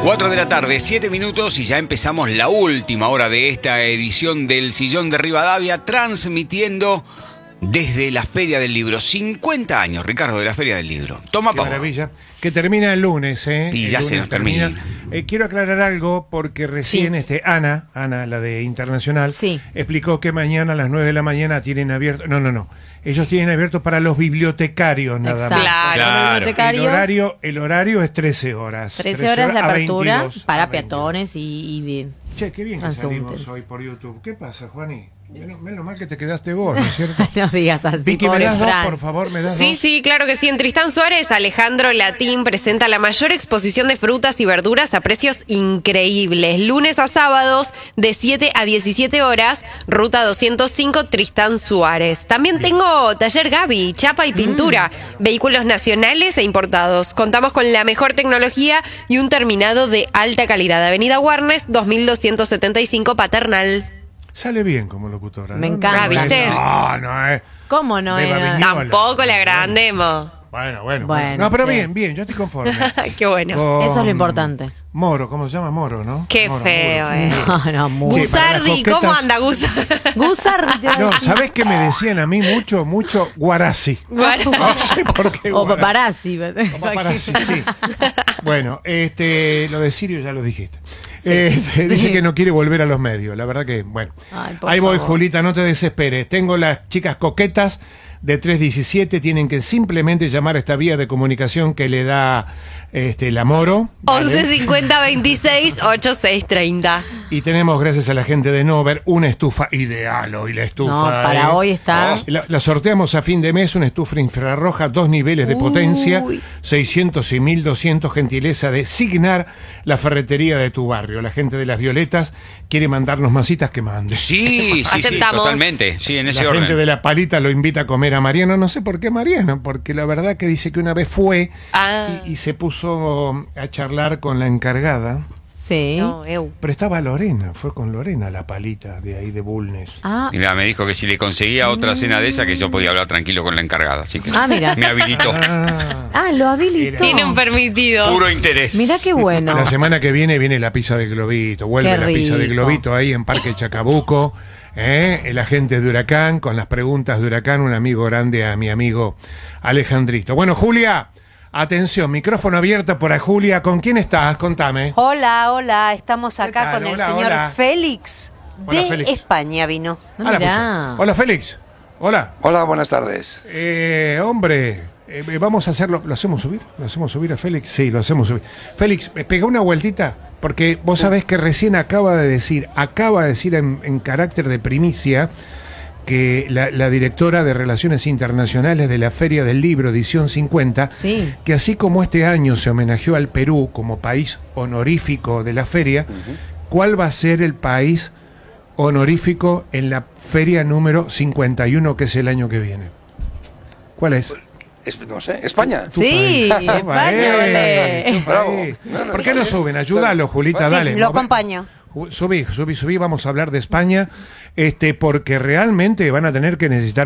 4 de la tarde, 7 minutos y ya empezamos la última hora de esta edición del Sillón de Rivadavia, transmitiendo desde la Feria del Libro. 50 años, Ricardo, de la Feria del Libro. Toma, Qué maravilla. Que termina el lunes, ¿eh? Y ya se nos termina. Quiero aclarar algo porque recién Ana, la de Internacional, explicó que mañana a las 9 de la mañana tienen abierto... No. Ellos tienen abierto para los bibliotecarios nada más. Claro. El horario es 13 horas. 13 horas de apertura 22, para peatones y Che, qué bien que salimos hoy por YouTube. ¿Qué pasa, Juani? Menos mal que te quedaste vos, ¿no es cierto? No digas así, Vicky, ¿me das Fran? dos, por favor? ¿Me das dos? Sí, claro que sí. En Tristán Suárez, Alejandro Latín presenta la mayor exposición de frutas y verduras a precios increíbles. Lunes a sábados, de 7 a 17 horas, ruta 205, Tristán Suárez. También tengo taller Gaby, chapa y pintura, vehículos nacionales e importados. Contamos con la mejor tecnología y un terminado de alta calidad. Avenida Warnes, 2275, Paternal. Sale bien como locutora. Me encanta. ¿Viste? No es. ¿Cómo no era? Tampoco le agrandemos. Bueno. Bueno, No, pero che. bien, yo estoy conforme. Qué bueno. Con Eso es lo importante. Moro, ¿cómo se llama? Moro, ¿no? Qué Moro, feo, Moro. No, muy. Sí, para las Gusardi, coquetas- ¿cómo anda Gusardi? Gusardi. No, ¿sabés qué me decían a mí mucho? Guarasi. No sé por qué. O Guarasi. paparazzi. O paparazzi, sí. Bueno, lo de Sirio ya lo dijiste. Dice que no quiere volver a los medios. La verdad que, bueno. Ay, por Ahí voy, favor. Julita, no te desesperes. Tengo las chicas coquetas de 317. Tienen que simplemente llamar a esta vía de comunicación que le da la Moro. ¿vale? 11 50 26 8630. Y tenemos, gracias a la gente de Nover, una estufa ideal hoy. La estufa. No, para hoy está. La sorteamos a fin de mes, una estufa infrarroja, 2 niveles de potencia, 600 y 1200, gentileza de Signar, la ferretería de tu barrio. La gente de Las Violetas quiere mandarnos masitas, que mande. Sí, Aceptamos. totalmente. Sí, en ese La orden. gente de La Palita lo invita a comer a Mariano. No sé por qué Mariano, porque la verdad que dice que una vez fue y se puso a charlar con la encargada. Sí. No, Pero estaba Lorena, fue con Lorena La Palita, de ahí de Bulnes. Ah, Mira, me dijo que si le conseguía otra cena de esa, que yo podía hablar tranquilo con la encargada. Así que mira. me habilitó. Lo habilitó. Tiene un permitido. Puro interés. Mirá qué bueno. La semana que viene la pizza de Globito. Vuelve Qué la pizza de rico. Globito ahí en Parque Chacabuco. El agente de Huracán, con las preguntas de Huracán, un amigo grande a mi amigo Alejandrito. Bueno, Julia, atención, micrófono abierto para Julia. ¿Con quién estás? Contame. Hola, estamos acá tal? con el Hola, señor hola. Félix Hola, de Félix. España vino. No, A la mirá. pucha. Hola, Félix. Hola. Hola, buenas tardes. Hombre, vamos a hacerlo. ¿Lo hacemos subir? ¿Lo hacemos subir a Félix? Sí, lo hacemos subir. Félix, pega una vueltita, porque vos sabés que recién acaba de decir en carácter de primicia, que la directora de Relaciones Internacionales de la Feria del Libro, edición 50, Sí. que así como este año se homenajeó al Perú como país honorífico de la feria, ¿cuál va a ser el país honorífico en la feria número 51, que es el año que viene? ¿Cuál es? No sé, España. Sí, país. España, ole. Bravo. ¿Por qué no suben? Ayúdalo, Julita, Sí, dale. lo acompaño. Subí, vamos a hablar de España, porque realmente van a tener que necesitar